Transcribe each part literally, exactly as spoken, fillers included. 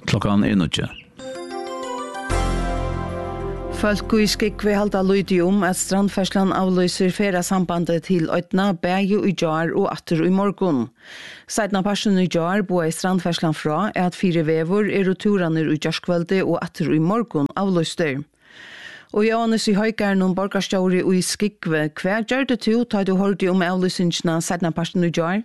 klockan är nutje. Folk i Skikve halda lydig om at strandferslan avløser ferasambandet til Øytna, Bæju i jar og atter i morgon. Seidna parsen i jar boa i strandferslan fra er at fire vever er turane i jarskvelde og atter i morgon avløster. Og Johannes i Høygarn og borgarstjóri i Skikve, hva gjør det til da du hørte om avløsingene seidna parsen i jar?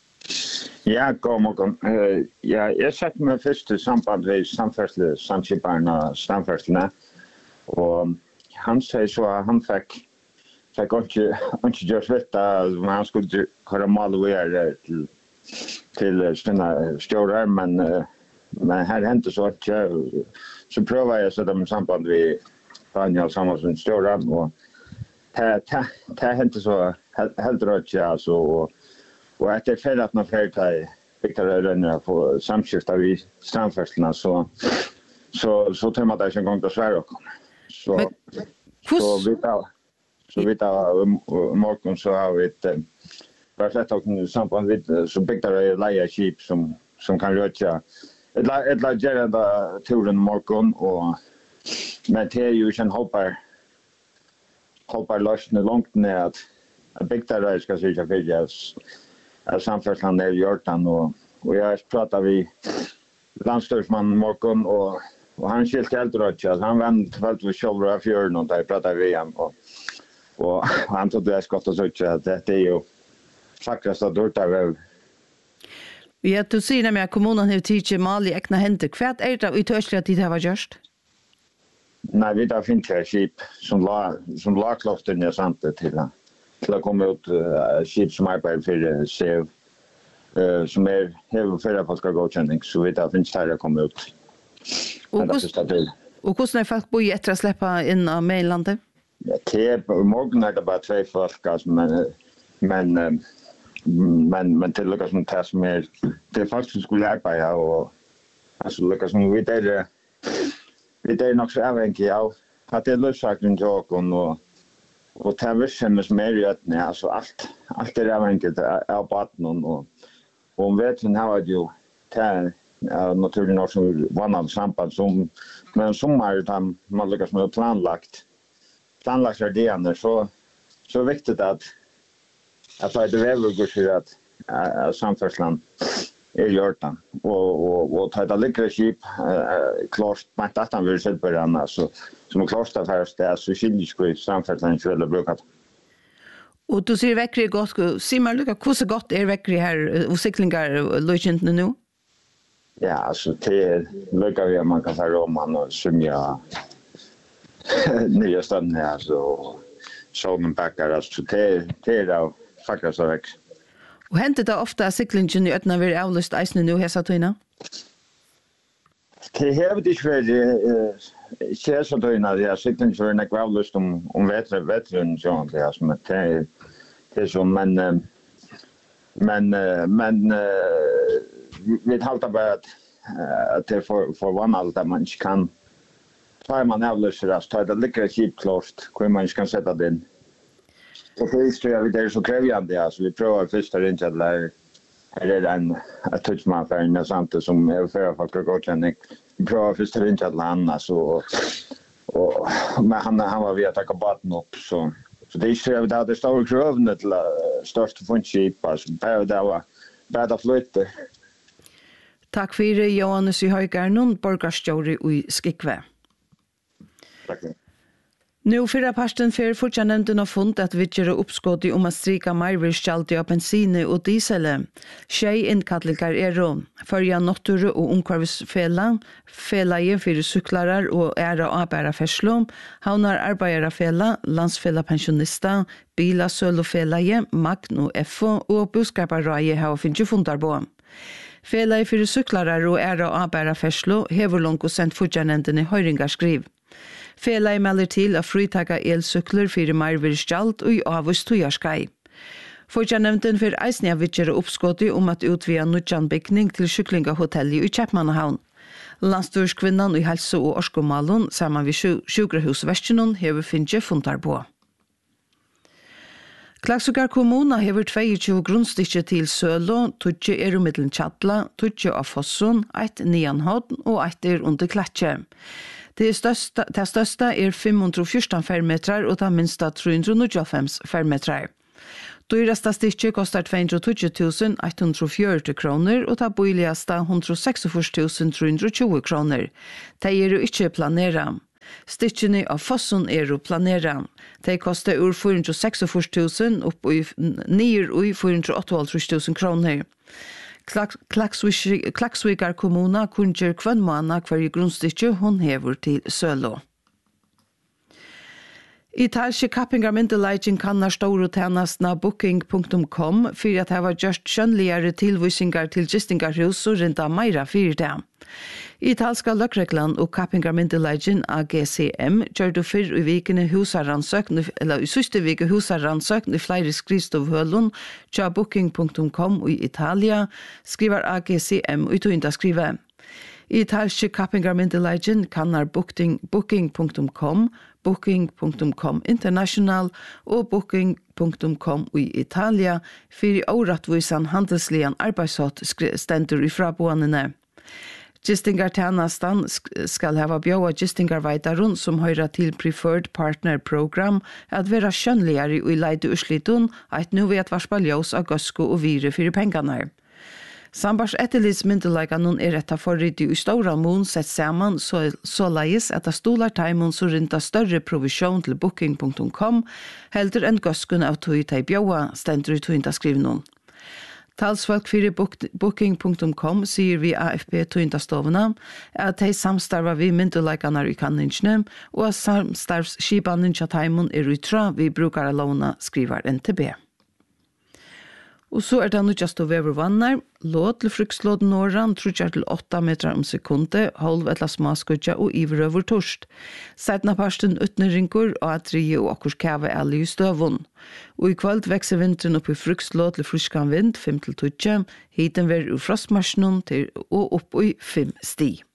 Ja, god morgen. Uh, ja, jeg satte meg først til samband ved samferdsle, samskiparna strandferslene. Og han sier så at han fikk fikk ikke, ikke gjort vite at han skulle køre malere til, til sine stjårer, men, men her hendte så ikke. Så prøver jeg å sette meg samband med Daniel Samuelsen stjårer, og det, det hendte så helt rødt, altså, og, og etter ferdig at når ferdig fikk det rønner på samskiftet i strandferslene, så, så, så tror man det ikke en gang til Sverige å komme. Så Men, så vi tar så vi tar morgon så har vi ett bara sett och samband vid så bygger det leja skip som som kan röra ett ett la gärna turen morgon och men det är ju en hoppar hoppar lösna långt ner att bygga det ska säga för just att samfärdsland är Jordan och och jag pratar vi landstyrelseman morgon och Och han skilt helt rätt så han vann kvällt vi själva av fjörden och där pratade vi om och och han tog det skott och så att det är ju faktiskt att dårt av. Ja, du sier nemlig at kommunen har tidsi mal i egna hender. Hva er det i tørslig at de har gjort? Nej, vi där finns det skip som la som la klostern är sant till till att komma ut uh, skip som arbetar för sev eh som är hela för folk ska godkänning så vi där finns det att komma ut. Og hvordan er folk bor etter å slippe inn av mainlandet? Ja, til morgen er det bare tre folk, altså, men, men, men, men til lykkes som det som er, det er folk som skulle arbeide, og altså lykkes som vi der, vi der nok så avhengig av at det er løssaken til åkken, og, og det er virksomhet som er i øtene, altså alt, alt er avhengig av baden, og, og om vetsen har det jo til ja, naturligt nog som vanligt samband som men sommar там man lyckas med planlagt planlagt är det så så viktigt att att det är väl går så att uh, samfärdsland är Jordan och och och ta det ligger skip klart med att han vill sätta på den så som klart att här är så skiljer samfärdsland skulle bruka. Och du ser väckre gott ser man lucka hur så gott är väckre här och cyklingar löjent nu. Ja, alltså det lyckas vi man kan säga om man och symja nya ställen här så sågen backar alltså det det är då faktiskt så väx. Och händer det ofta cyklingen i öppna vill avlöst isen nu här så tyna? Det har det för eh så tyna ja cyklingen för en avlöst om om vetre vetren så det som det det så men men men vi halta bara att att det för för vanligt att man inte kan ta man avlöser att ta det ligger skip closed hur man kan sätta den och det är ju det är så krävande alltså vi provar först att inte lära här är en att touch man för en sånt som är för att få gå till vi provar först att inte landa så och men han han var vi att ta botten upp så så det är ju där det står grövna till största fundskip alltså bara där var bara flytta. Takk for Johannes i Høygarn, borgarstjóri i Skikve. Takk. Nu fyra parten för fortjänanden har funnit att vi gör uppskott om att strika marvirskjaldi av bensin och diesel. Tjej inkallingar är då. Förja natur- och omkvarvsfälla, fällaje för cyklarar och ära och abära färslo, havnar arbetarfälla, landsfälla pensionista, bila sölofällaje, magn och F O och buskaparraje har finns fundar på. Fällaje för cyklarar och ära och abära färslo hever långt och sent fortjänanden i høyringarskriv. Felai melder til å fritaka elsykler for marvirskjalt og i avvist tojarskai. Fortjennevnden for eisne av vidtjere oppskottet om at utvia nødjan bygning til Kyklingahotellet i Kjeppmannahavn. Landstyrskvinnan i helse- og orskomalen sammen ved sjukrahusvestjenon hever finnes fundar på. Klaksvíkar kommuna hever tjueto grunnstikke til Sølo, tutsi er i middelen Tjadla, tutsi av Fossun, eit nianhånd og eit er under Klatje. Det største, det største er fem hundre og fjorten fermetrar og det minste tre hundre og nittiofem fermetrar. Dyreste stikke kostar två hundre og tjue tusen ett hundre og fjøruti kroner og det boligste one hundred og seksogfyrre tusen tre hundre og tjue kroner. Det er jo ikke planera. Stikkene av Fossun er jo planera. De koster ur four hundred og seksogfyrre tusen opp i nyer ui four hundre og åttaoghálvtrýss tusen kroner. Klaksvíkar kommuna kunngjør kvann måned hver grunnstikke hun hever til Sølo. Italske kappingar myndelagen kannar store tjenestene booking punktum com for at det var gjort skjønnligere tilvisingar til gistingarhus og rinda meira fyrir det. Italska løkreglan og kappingar myndelagen A G C M gjør du fyrr i vikene husarransøkn, eller i syste vike husarransøkn i flere skrivstovhølun tja booking punktum com i Italia, skriver A G C M og utinda skrive. Italske kappingar myndelagen kannar booking punktum com, booking punktum com international og booking punktum com i Italia for åretvisan handelslian arbeidsåt stendur i fraboanene. Gistingartjenastan skal hava bjóa gistingarveitarun som høyra til Preferred Partner Program at vera skjønnligare i leide uslitun at nu vet varspa ljós av gøsku og vire fyrir pengarna. Sambars etterlidsmyndelagan er etta forridi i stora mån sett saman så, så leis at det stolar taimun så rinta større provisjon til booking punktum com heldur enn gøskun av tog tei bjóa stendur i tøynda skrivnum. Talsfolk fyrir booking punktum com sier vi A F P tøynda stovna at de samstarva vi myndelaganar i kanningsne og at samstarvsskipanen tja taimun er utra vi brukar alona skrivar N T B. Og så er det nu just over vannar, låt til frukslåden norran, trutjar til åtta meter om sekunde, halv etla smaskudja og iver over torst. Seidna parsten utneringur og atrie og akkurs kave alle i støvun. Og i kvöld vekser vinteren opp i frukslåd til fruskan vind, fem til tutje, hiten ver ur frostmarsjonen til og opp i fem sti.